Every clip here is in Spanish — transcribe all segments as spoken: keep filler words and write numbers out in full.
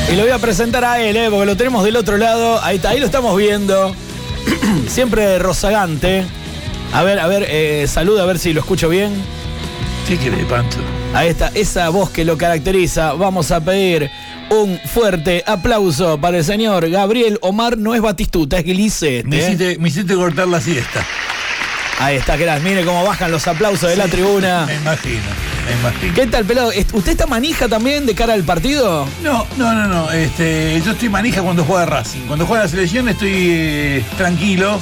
Y lo voy a presentar a él, eh, porque lo tenemos del otro lado. Ahí está, ahí lo estamos viendo. Siempre rozagante. A ver, a ver, eh, saluda, a ver si lo escucho bien. ¿Qué querés, Pancho? Ahí está, esa voz que lo caracteriza. Vamos a pedir un fuerte aplauso para el señor Gabriel Omar. No es Batistuta, es Guilicete. Me hiciste, me hiciste cortar la siesta. Ahí está, crack. Mire cómo bajan los aplausos de sí, la tribuna. Me imagino, me imagino. ¿Qué tal, pelado? ¿Usted está manija también de cara al partido? No, no, no, no. Este, yo estoy manija cuando juega Racing. Cuando juega la selección estoy eh, tranquilo.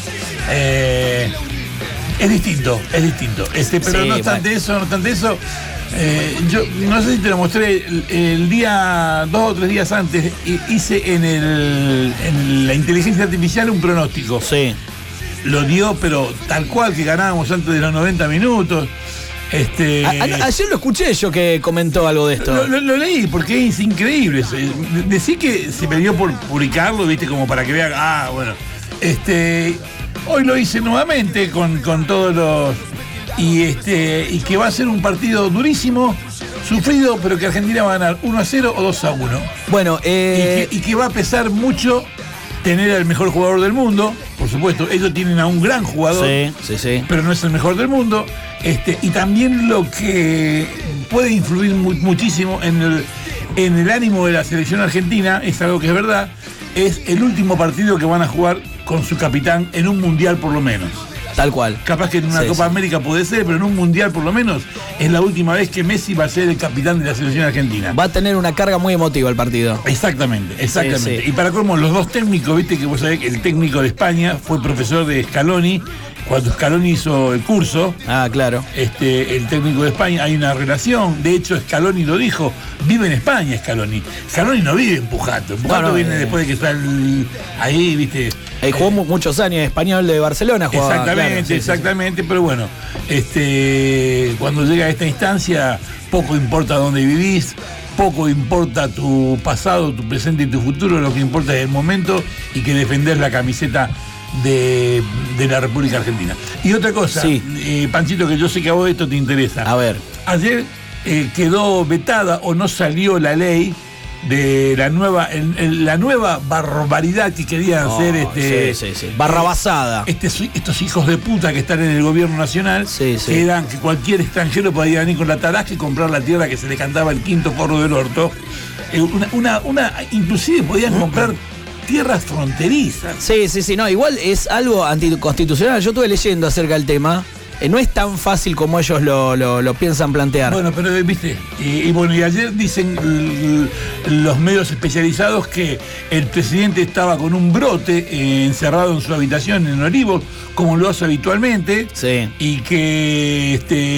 Eh, es distinto, es distinto. Este, pero sí, no obstante bueno. eso, no obstante eso, eh, yo no sé si te lo mostré el, el día, dos o tres días antes, hice en, el, en la inteligencia artificial un pronóstico. Sí. Lo dio, pero tal cual que ganábamos antes de los noventa minutos. Este... A, a, ayer lo escuché yo que comentó algo de esto. Lo, lo, lo leí porque es increíble. Decí que se me dio por publicarlo, viste, como para que vean, ah, bueno. Este, hoy lo hice nuevamente con, con todos los. Y este. Y que va a ser un partido durísimo, sufrido, pero que Argentina va a ganar uno a cero o dos a uno. Bueno, eh... y, que, y que va a pesar mucho tener al mejor jugador del mundo, por supuesto. Ellos tienen a un gran jugador, sí, sí, sí. pero no es el mejor del mundo. Este, y también lo que puede influir mu- muchísimo en el, en el ánimo de la selección argentina, es algo que es verdad, es el último partido que van a jugar con su capitán en un mundial por lo menos. Tal cual. Capaz que en una sí, Copa sí. América puede ser, pero en un mundial por lo menos es la última vez que Messi va a ser el capitán de la selección argentina. Va a tener una carga muy emotiva el partido. Exactamente, exactamente. Sí, sí. Y para colmo, los dos técnicos, viste que vos sabés que el técnico de España fue profesor de Scaloni. Cuando Scaloni hizo el curso, ah, claro. Este, el técnico de España, hay una relación. De hecho, Scaloni lo dijo, vive en España Scaloni. Scaloni no vive en Pujato. Pujato no, no, viene eh, después de que está el, ahí, viste. Eh, jugó eh, muchos años español de Barcelona. Jugaba, exactamente, claro, sí, exactamente. Sí, sí. Pero bueno, este, cuando llega a esta instancia, poco importa dónde vivís. Poco importa tu pasado, tu presente y tu futuro. Lo que importa es el momento y que defendés la camiseta De, de la República Argentina. Y otra cosa, sí. eh, Panchito, que yo sé que a vos esto te interesa. A ver. Ayer eh, quedó vetada o no salió la ley de la nueva el, el, la nueva barbaridad que querían oh, hacer este, sí, sí, sí. Barrabasada. Este, estos hijos de puta que están en el gobierno nacional, sí, sí. que eran que cualquier extranjero podía venir con la tarasca y comprar la tierra que se le cantaba el quinto forro del orto. Eh, una, una, una, inclusive podían comprar tierras fronterizas. Sí, sí, sí, no, igual es algo anticonstitucional. Yo estuve leyendo acerca del tema. Eh, no es tan fácil como ellos lo, lo, lo piensan plantear. Bueno, pero viste, y, y bueno, y ayer dicen l- los medios especializados que el presidente estaba con un brote eh, encerrado en su habitación en Olivos, como lo hace habitualmente, sí. Y que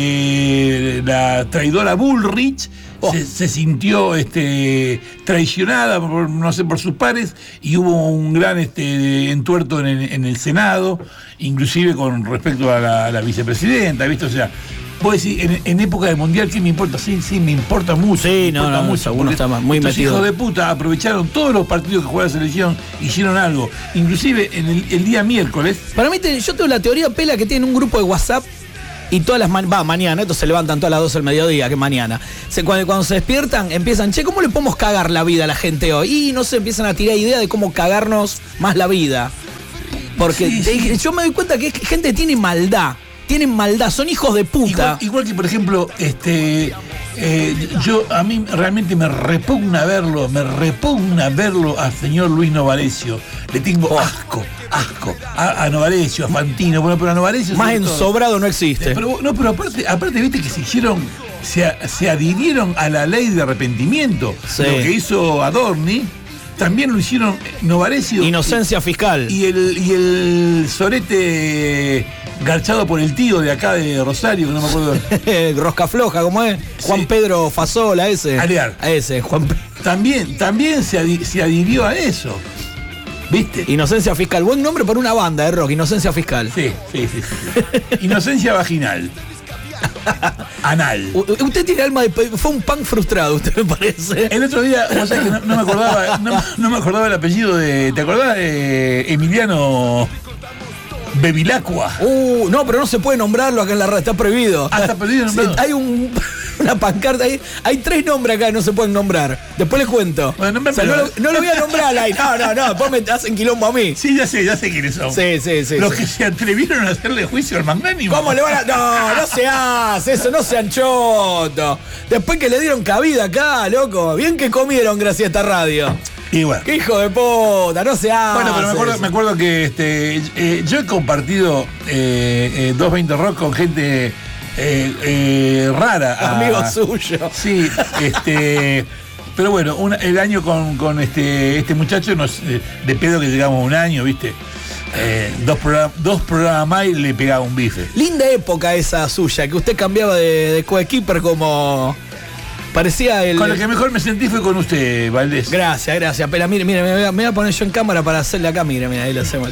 este, la traidora Bullrich oh. se, se sintió este, traicionada, por, no sé, por sus pares, y hubo un gran este, entuerto en el, en el Senado, inclusive con respecto a la, a la vicepresidenta, ¿viste? O sea, vos decís, en, en época de mundial, ¿qué me importa? Sí, sí, me importa mucho. Sí, no, importa no, mucho, uno está muy estos metido. Hijos de puta aprovecharon todos los partidos que juega la selección, hicieron algo. Inclusive en el, el día miércoles. Para mí, yo tengo la teoría, Pela, que tiene un grupo de WhatsApp y todas las mañanas, va, mañana, estos se levantan todas las doce del mediodía, que mañana. Se, cuando, cuando se despiertan, empiezan, che, ¿cómo le podemos cagar la vida a la gente hoy? Y no se empiezan a tirar ideas de cómo cagarnos más la vida. Porque sí, te, sí. yo me doy cuenta que, es que gente tiene maldad. Tienen maldad, son hijos de puta. Igual, igual que, por ejemplo, este eh, yo a mí realmente me repugna verlo, me repugna verlo al señor Luis Novarecio. Le tengo oh. asco, asco. A, a Novarecio, a Fantino, bueno, pero a Novarecio. Más ensobrado todo. No existe. Pero, no, pero aparte, aparte, viste que se hicieron, se, se adhirieron a la ley de arrepentimiento. Sí. Lo que hizo Adorni. También lo hicieron Novarecio. Inocencia y, fiscal. Y el, y el sorete garchado por el tío de acá de Rosario, que no me acuerdo. Rosca floja, ¿cómo es? Juan sí. Pedro Fasola, ese. Alear. A ese, Juan Pedro. También, también se, adi- se adhirió a eso. ¿Viste? Inocencia fiscal. Buen nombre para una banda de rock, Inocencia fiscal. Sí, sí, sí. sí. Inocencia vaginal. Anal. U- usted tiene alma de... Fue un punk frustrado, usted me parece. El otro día, vos sabés que no, no me acordaba, no, no me acordaba el apellido de. ¿Te acordás de Emiliano Bevilacqua? Uh, no, pero no se puede nombrarlo acá en la radio, está prohibido. Ah, está prohibido nombrarlo. Sí, hay un. una pancarta ahí. Hay tres nombres acá que no se pueden nombrar. Después les cuento. Bueno, no, o sea, no, lo, no lo voy a nombrar ahí. No, no, no. Después me hacen quilombo a mí. Sí, ya sé, ya sé quiénes son. Sí, sí, sí. Los sí. que se atrevieron a hacerle juicio al magnánimo. ¿Cómo le van a.? No, no se hace eso, no sean chotos. Después que le dieron cabida acá, loco. Bien que comieron gracias a esta radio. Y bueno. ¡Qué hijo de puta! No se hace. Bueno, pero me acuerdo, me acuerdo que este, eh, yo he compartido eh, eh, doscientos veinte Rock con gente eh, eh, rara. Amigo a, suyo. Sí, este. Pero bueno, una, el año con, con este, este muchacho, nos, eh, de pedo que llegamos un año, ¿viste? Eh, dos, programas, dos programas más y le pegaba un bife. Linda época esa suya, que usted cambiaba de, de coequiper como. Parecía el. Con el que mejor me sentí fue con usted, Valdés. Gracias, gracias. Pero mire, mire, me voy, a, me voy a poner yo en cámara para hacerle acá, mire, mira, ahí lo hacemos.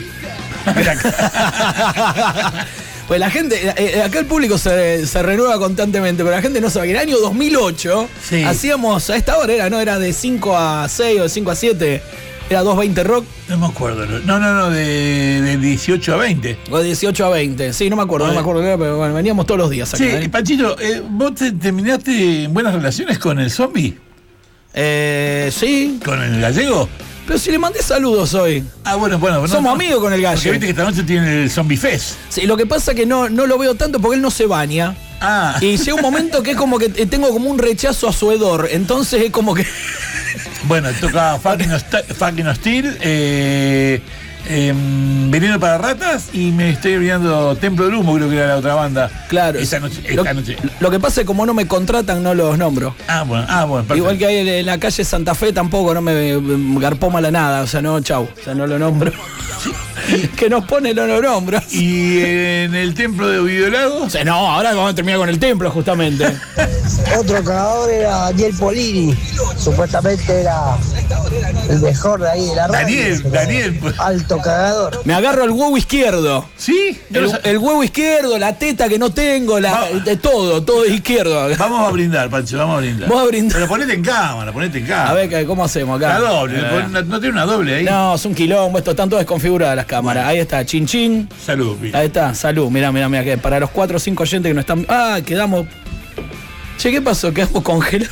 Pues la gente, eh, acá el público se, se renueva constantemente, pero la gente no sabe que en el año dos mil ocho sí. hacíamos, a esta hora era, ¿no? Era de cinco a seis o de cinco a siete. Era doscientos veinte Rock. No me acuerdo. No, no, no, de, de dieciocho a veinte. O de dieciocho a veinte. Sí, no me acuerdo, Oye. no me acuerdo, pero bueno, veníamos todos los días acá. Sí, ¿eh? Panchito, eh, ¿vos te, terminaste en buenas relaciones con el zombie? Eh, sí. ¿Con el gallego? Pero si le mandé saludos hoy. Ah, bueno, bueno. Somos no, amigos con el gallo. Porque viste que esta noche tiene el Zombie Fest. Sí, lo que pasa es que no, no lo veo tanto porque él no se baña. Ah. Y llega un momento que es como que tengo como un rechazo a su hedor. Entonces es como que. Bueno, toca Fucking, fucking Hostil, eh, eh, Veneno para Ratas y me estoy olvidando Templo del Humo, creo que era la otra banda. Claro. Esta noche. Esta lo, noche. Lo que pasa es que como no me contratan, no los nombro. Ah, bueno, ah, bueno, perfecto. Igual que hay en la calle Santa Fe tampoco no me, me garpó mala nada. O sea, no, chau. O sea, no lo nombro. Que nos pone no lo nombro. ¿Y en el templo de Ovidio Lago? O sea, no, ahora vamos a terminar con el templo, justamente. Otro cagador era Daniel Polini. Supuestamente era el mejor de ahí de la radio. Daniel, Daniel. Alto cagador. Me agarro el huevo izquierdo. ¿Sí? El, el huevo izquierdo, la teta que no tengo, la, de todo, todo es izquierdo. Vamos a brindar, Pancho, vamos a brindar. Vamos a brindar. Pero ponete en cámara, ponete en cámara. A ver, ¿cómo hacemos acá? La doble, eh. no, no tiene una doble ahí. No, es un quilombo, esto están todas desconfiguradas las cámaras. Ahí está, chin chin. Salud, Pi. Ahí está, salud. Mirá, mirá, mirá, que para los cuatro o cinco oyentes que no están. Ah, quedamos. Che, ¿qué pasó? Quedamos congelados.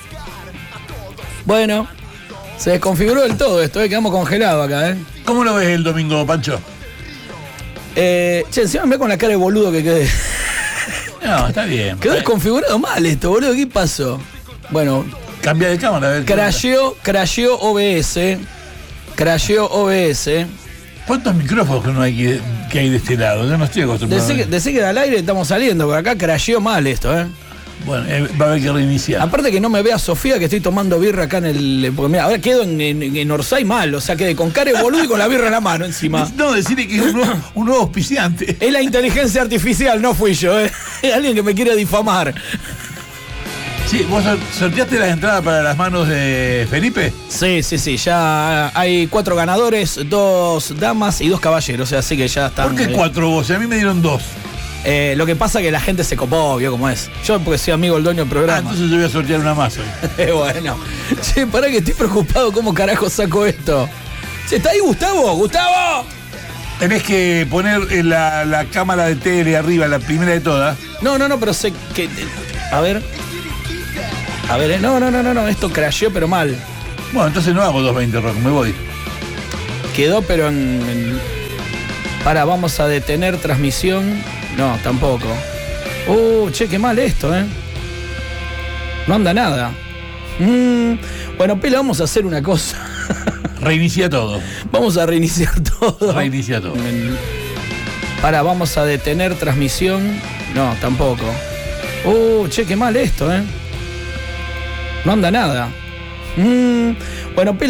Bueno, se desconfiguró del todo esto, ¿eh? Quedamos congelados acá, ¿eh? ¿Cómo lo ves el domingo, Pancho? Eh, che, encima me ve con la cara de boludo que quedé. No, está bien. Quedó desconfigurado mal esto, boludo. ¿Qué pasó? Bueno. Cambia de cámara, a ver. Crasheó, crasheó O B S. Crasheó O B S. ¿Cuántos micrófonos que no hay que, que hay de este lado? Yo no estoy acostumbrado. Decí que, decí que al aire estamos saliendo, porque acá crasheó mal esto, ¿eh? Bueno, eh, va a haber que reiniciar. Aparte que no me vea Sofía que estoy tomando birra acá en el. Porque mira, ahora quedo en, en, en Orsay mal, o sea, quedé con cara de boludo y con la birra en la mano encima. No, decirle que es un nuevo, un nuevo auspiciante. Es la inteligencia artificial, no fui yo, ¿eh? Es alguien que me quiere difamar. Sí, ¿vos sorteaste las entradas para las manos de Felipe? Sí, sí, sí, ya hay cuatro ganadores, dos damas y dos caballeros, o sea, así que ya están. ¿Por qué cuatro vos? A mí me dieron dos. Eh, lo que pasa es que la gente se copó, vio cómo es. Yo porque soy amigo del dueño del programa. Ah, entonces yo voy a sortear una más hoy. Bueno. Che, pará que estoy preocupado cómo carajo saco esto. Che, ¿está ahí Gustavo? ¡Gustavo! Tenés que poner la, la cámara de tele arriba, la primera de todas. No, no, no, pero sé que... A ver... A ver, eh, no, no, no, no, no, esto crasheó pero mal. Bueno, entonces no hago doscientos veinte Rock, me voy. Quedó pero en... en... Para, vamos a detener transmisión. No, tampoco. Uh, che, qué mal esto, ¿eh? No anda nada. Mm, bueno, Pela, vamos a hacer una cosa. Reinicia todo. Vamos a reiniciar todo. Reinicia todo. Para, vamos a detener transmisión. No, tampoco. Uh, che, qué mal esto, ¿eh? No anda nada. Mm, bueno, Pela.